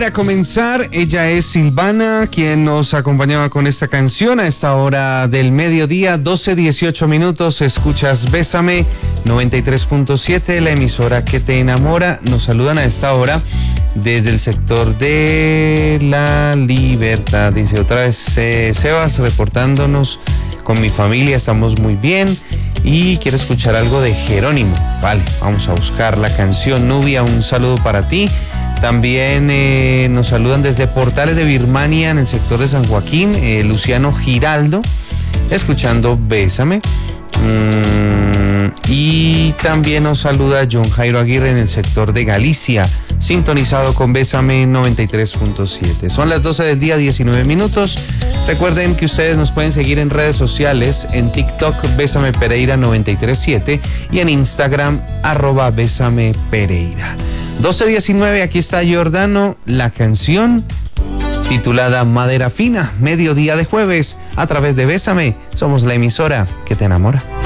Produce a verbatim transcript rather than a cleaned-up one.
Para comenzar, ella es Silvana, quien nos acompañaba con esta canción a esta hora del mediodía, doce dieciocho minutos. Escuchas Bésame noventa y tres punto siete, la emisora que te enamora. Nos saludan a esta hora desde el sector de La Libertad. Dice otra vez eh, Sebas, reportándonos con mi familia, estamos muy bien y quiero escuchar algo de Jerónimo. Vale, vamos a buscar la canción. Nubia, un saludo para ti. También eh, nos saludan desde Portales de Birmania, en el sector de San Joaquín, eh, Luciano Giraldo, escuchando Bésame. Mm, y también nos saluda John Jairo Aguirre en el sector de Galicia, sintonizado con Bésame noventa y tres punto siete. Son las doce del día, diecinueve minutos. Recuerden que ustedes nos pueden seguir en redes sociales, en TikTok Bésame Pereira noventa y tres punto siete y en Instagram arroba Bésame Pereira. doce diecinueve, aquí está Giordano, la canción titulada Madera Fina, mediodía de jueves, a través de Bésame. Somos la emisora que te enamora.